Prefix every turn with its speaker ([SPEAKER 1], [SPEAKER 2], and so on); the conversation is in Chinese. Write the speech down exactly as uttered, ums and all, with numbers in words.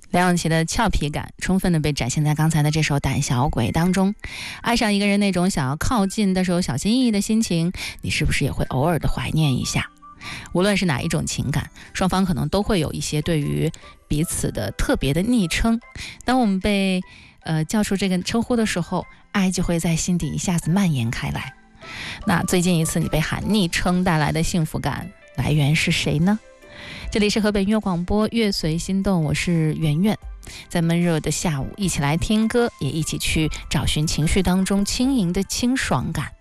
[SPEAKER 1] 梁咏琪的俏皮感充分的被展现在刚才的这首《胆小鬼》当中。爱上一个人那种想要靠近但是又小心翼翼的心情，你是不是也会偶尔的怀念一下？无论是哪一种情感，双方可能都会有一些对于彼此的特别的昵称。当我们被呃叫出这个称呼的时候，爱就会在心底一下子蔓延开来。那最近一次你被喊昵称带来的幸福感来源是谁呢？这里是河北音乐广播乐随心动，我是圆圆。在闷热的下午，一起来听歌，也一起去找寻情绪当中轻盈的清爽感。